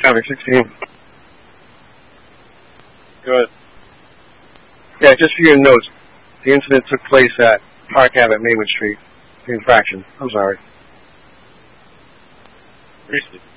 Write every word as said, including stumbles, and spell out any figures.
Traffic sixteen. Good. Yeah, just for your notes, the incident took place at Park Ave at Maywood Street. The infraction. I'm sorry. Appreciate it.